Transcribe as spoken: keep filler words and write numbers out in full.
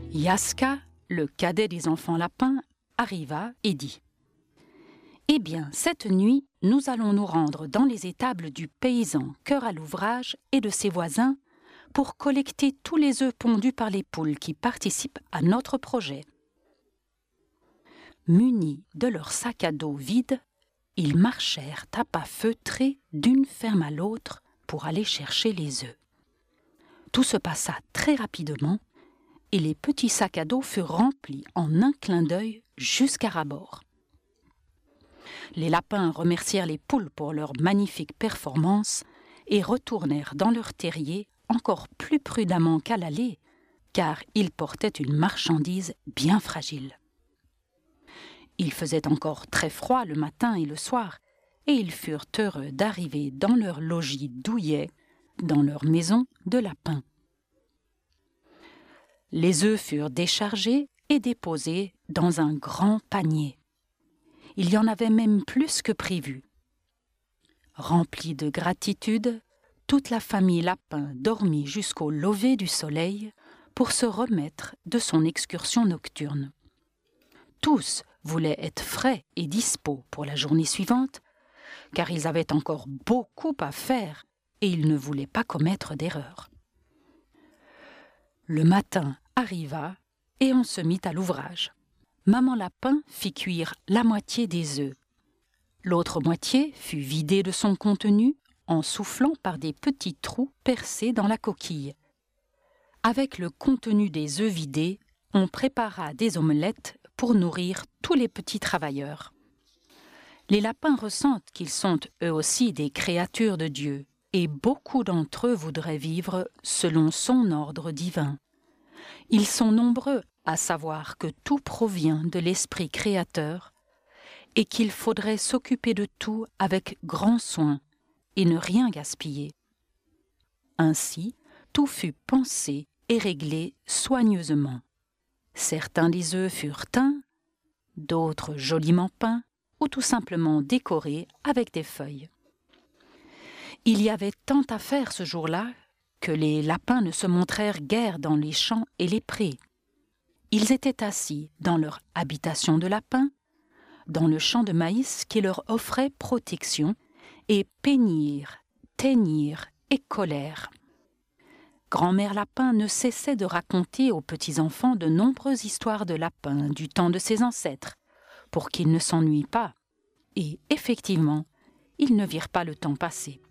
Yaska, le cadet des enfants lapins, arriva et dit « Eh bien, cette nuit, nous allons nous rendre dans les étables du paysan cœur à l'ouvrage et de ses voisins pour collecter tous les œufs pondus par les poules qui participent à notre projet. » Munis de leur sac à dos vide, ils marchèrent à pas feutrés d'une ferme à l'autre pour aller chercher les œufs. Tout se passa très rapidement et les petits sacs à dos furent remplis en un clin d'œil jusqu'à ras-bord. Les lapins remercièrent les poules pour leur magnifique performance et retournèrent dans leur terrier encore plus prudemment qu'à l'aller, car ils portaient une marchandise bien fragile. Il faisait encore très froid le matin et le soir, et ils furent heureux d'arriver dans leur logis douillet, dans leur maison de lapin. Les œufs furent déchargés et déposés dans un grand panier. Il y en avait même plus que prévu. Remplie de gratitude, toute la famille lapin dormit jusqu'au lever du soleil pour se remettre de son excursion nocturne. Tous voulaient être frais et dispos pour la journée suivante, car ils avaient encore beaucoup à faire et ils ne voulaient pas commettre d'erreur. Le matin arriva et on se mit à l'ouvrage. Maman Lapin fit cuire la moitié des œufs. L'autre moitié fut vidée de son contenu en soufflant par des petits trous percés dans la coquille. Avec le contenu des œufs vidés, on prépara des omelettes pour nourrir tous les petits travailleurs. Les lapins ressentent qu'ils sont eux aussi des créatures de Dieu, et beaucoup d'entre eux voudraient vivre selon son ordre divin. Ils sont nombreux à savoir que tout provient de l'Esprit créateur et qu'il faudrait s'occuper de tout avec grand soin et ne rien gaspiller. Ainsi, tout fut pensé et réglé soigneusement. Certains des œufs furent teints, d'autres joliment peints ou tout simplement décorés avec des feuilles. Il y avait tant à faire ce jour-là que les lapins ne se montrèrent guère dans les champs et les prés. Ils étaient assis dans leur habitation de lapin, dans le champ de maïs qui leur offrait protection, et peignirent, teignirent et collèrent. Grand-mère Lapin ne cessait de raconter aux petits-enfants de nombreuses histoires de lapins du temps de ses ancêtres, pour qu'ils ne s'ennuient pas. Et effectivement, ils ne virent pas le temps passer.